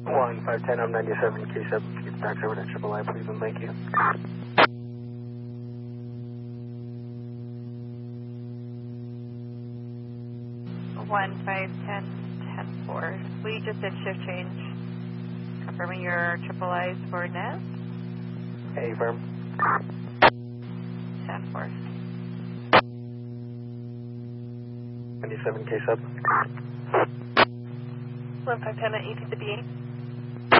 1510, I'm 97 K7. Keep back over to Triple I, please, and thank you. 1510-10-4. We just did shift change. Confirming your triple I's for NAS. Hey, firm. 10-4. 97 K7. 1510 at 8 to the B8.